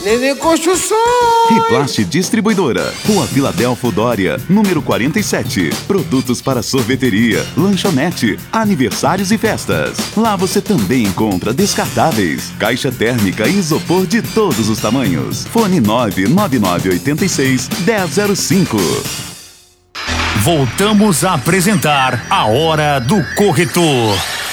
Nenê Construções. Riplast Distribuidora, Rua Filadelfo Dória, número 47. Produtos para sorveteria, lanchonete, aniversários e festas. Lá você também encontra descartáveis, caixa térmica e isopor de todos os tamanhos. Fone 99986-1005. Voltamos a apresentar A Hora do Corretor.